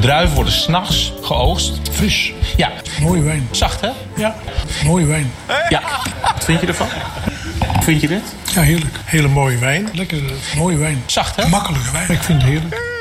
druiven worden 's nachts geoogst. Fris. Ja. Mooie wijn. Zacht, hè? Ja, mooie wijn. Ja. Wat vind je ervan? Vind je dit? Ja, heerlijk. Hele mooie wijn. Lekker mooie wijn. Zacht, hè? Makkelijke wijn. Ik vind het heerlijk.